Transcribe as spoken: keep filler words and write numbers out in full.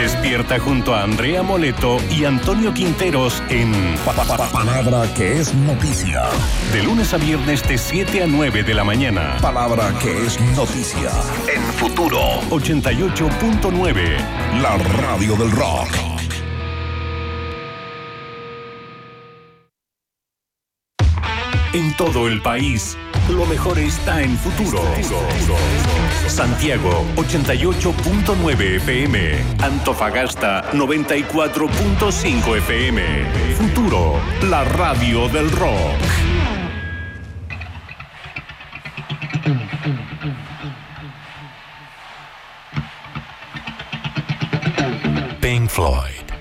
Despierta junto a Andrea Moleto y Antonio Quinteros en Pa, pa, pa, Palabra que es noticia. De lunes a viernes de siete a nueve de la mañana. Palabra que es noticia. En Futuro ochenta y ocho punto nueve. La radio del rock. En todo el país, lo mejor está en Futuro. Santiago, ochenta y ocho punto nueve F M. Antofagasta, noventa y cuatro punto cinco F M. Futuro, la radio del rock. Pink Floyd.